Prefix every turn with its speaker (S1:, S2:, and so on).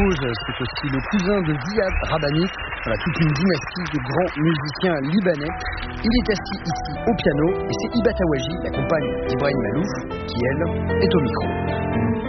S1: C'est aussi le cousin de Ziad Rahbani, voilà, toute une dynastie de grands musiciens libanais. Il est assis ici au piano et c'est Hiba Tawaji, la compagne d'Ibrahim Malouf, qui elle est au micro.